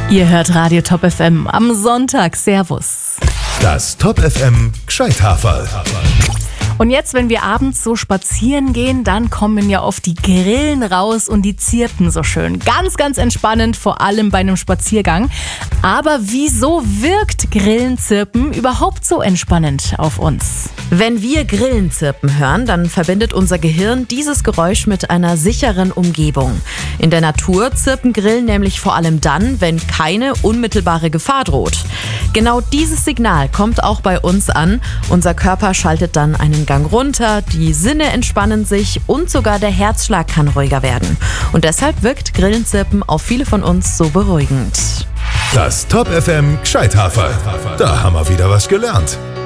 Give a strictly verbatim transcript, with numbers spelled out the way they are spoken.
Ihr hört Radio Top F M am Sonntag. Servus. Das Top F M Gscheithaferl. Und jetzt, wenn wir abends so spazieren gehen, dann kommen ja oft die Grillen raus und die zirpen so schön. Ganz, ganz entspannend, vor allem bei einem Spaziergang. Aber wieso wirkt Grillenzirpen überhaupt so entspannend auf uns? Wenn wir Grillenzirpen hören, dann verbindet unser Gehirn dieses Geräusch mit einer sicheren Umgebung. In der Natur zirpen Grillen nämlich vor allem dann, wenn keine unmittelbare Gefahr droht. Genau dieses Signal kommt auch bei uns an. Unser Körper schaltet dann einen Gang runter, die Sinne entspannen sich und sogar der Herzschlag kann ruhiger werden. Und deshalb wirkt Grillenzirpen auf viele von uns so beruhigend. Das Top F M Gscheithaferl. Da haben wir wieder was gelernt.